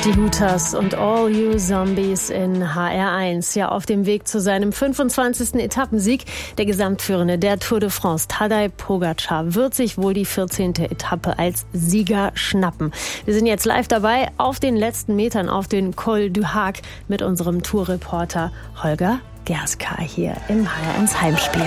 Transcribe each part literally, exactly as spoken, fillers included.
Die Hooters und All You Zombies in H R eins. Ja, auf dem Weg zu seinem fünfundzwanzigsten Etappensieg. Der Gesamtführende der Tour de France, Tadej Pogačar, wird sich wohl die vierzehnte Etappe als Sieger schnappen. Wir sind jetzt live dabei auf den letzten Metern auf den Col du Hac mit unserem Tourreporter Holger Gerska hier im H R eins Heimspiel.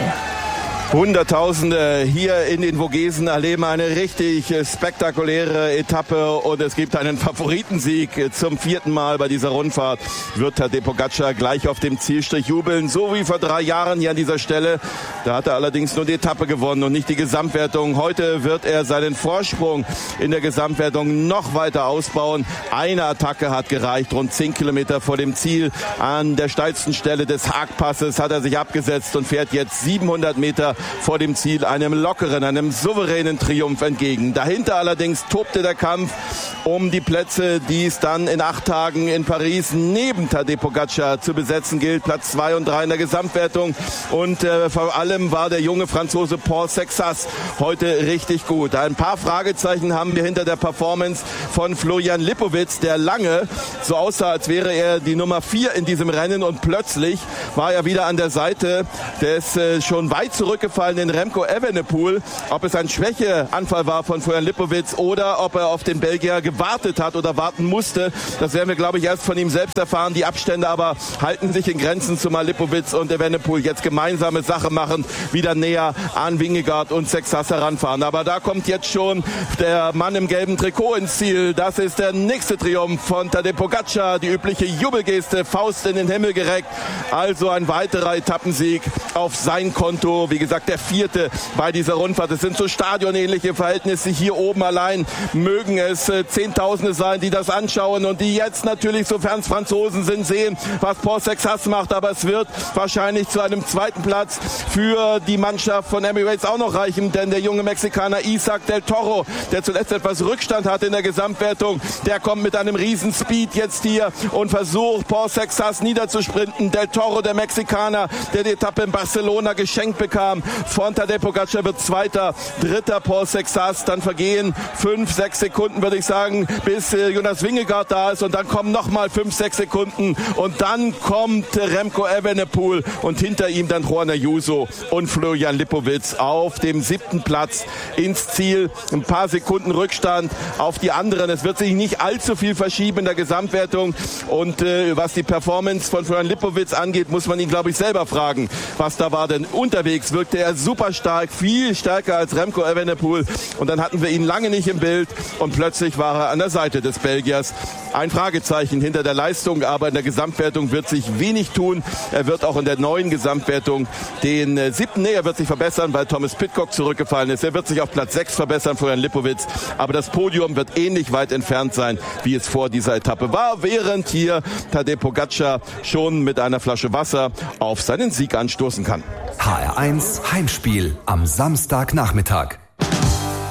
Hunderttausende hier in den Vogesen erleben eine richtig spektakuläre Etappe und es gibt einen Favoritensieg zum vierten Mal bei dieser Rundfahrt. Wird Tadej Pogačar gleich auf dem Zielstrich jubeln, so wie vor drei Jahren hier an dieser Stelle. Da hat er allerdings nur die Etappe gewonnen und nicht die Gesamtwertung. Heute wird er seinen Vorsprung in der Gesamtwertung noch weiter ausbauen. Eine Attacke hat gereicht, rund zehn Kilometer vor dem Ziel. An der steilsten Stelle des Haag-Passes hat er sich abgesetzt und fährt jetzt siebenhundert Meter vor dem Ziel einem lockeren, einem souveränen Triumph entgegen. Dahinter allerdings tobte der Kampf um die Plätze, die es dann in acht Tagen in Paris neben Tadej Pogačar zu besetzen gilt. Platz zwei und drei in der Gesamtwertung. Und äh, vor allem war der junge Franzose Paul Sexas heute richtig gut. Ein paar Fragezeichen haben wir hinter der Performance von Florian Lipowitz, der lange so aussah, als wäre er die Nummer vier in diesem Rennen. Und plötzlich war er wieder an der Seite des äh, schon weit zurückgefallenen Remco Evenepoel. Ob es ein Schwächeanfall war von Florian Lipowitz oder ob er auf den Belgier gewartet hat oder warten musste, das werden wir, glaube ich, erst von ihm selbst erfahren. Die Abstände aber halten sich in Grenzen, zumal Lipowitz und Evenepoel jetzt gemeinsame Sache machen, wieder näher an Vingegaard und Sexas heranfahren. Aber da kommt jetzt schon der Mann im gelben Trikot ins Ziel. Das ist der nächste Triumph von Tadej Pogačar. Die übliche Jubelgeste, Faust in den Himmel gereckt. Also ein weiterer Etappensieg auf sein Konto. Wie gesagt, der vierte bei dieser Rundfahrt. Es sind so stadionähnliche Verhältnisse. Hier oben allein mögen es äh, Zehntausende sein, die das anschauen und die jetzt natürlich, sofern es Franzosen sind, sehen, was Paul Sexas macht. Aber es wird wahrscheinlich zu einem zweiten Platz für die Mannschaft von Emirates auch noch reichen, denn der junge Mexikaner Isaac del Toro, der zuletzt etwas Rückstand hatte in der Gesamtwertung, der kommt mit einem riesen Speed jetzt hier und versucht, Paul Sexas niederzusprinten. Del Toro, der Mexikaner, der die Etappe in Barcelona geschenkt bekam von Tadej Pogačar, wird Zweiter, Dritter Paul Sexas. Dann vergehen fünf, sechs Sekunden, würde ich sagen, bis äh, Jonas Vingegaard da ist und dann kommen nochmal fünf, sechs Sekunden und dann kommt äh, Remco Evenepoel und hinter ihm dann Juan Ayuso und Florian Lipowitz auf dem siebten Platz ins Ziel. Ein paar Sekunden Rückstand auf die anderen. Es wird sich nicht allzu viel verschieben in der Gesamtwertung und äh, was die Performance von Florian Lipowitz angeht, muss man ihn, glaube ich, selber fragen, was da war, denn unterwegs wirkte er super stark, viel stärker als Remco Evenepoel und dann hatten wir ihn lange nicht im Bild und plötzlich war er an der Seite des Belgiers. Ein Fragezeichen hinter der Leistung, aber in der Gesamtwertung wird sich wenig tun. Er wird auch in der neuen Gesamtwertung den äh, siebten, nee, er wird sich verbessern, weil Thomas Pidcock zurückgefallen ist. Er wird sich auf Platz sechs verbessern, Florian Lipowitz, aber das Podium wird ähnlich weit entfernt sein, wie es vor dieser Etappe war, während hier Tadej Pogačar schon mit einer Flasche Wasser auf seinen Sieg anstoßen kann. H R eins Heimspiel am Samstagnachmittag.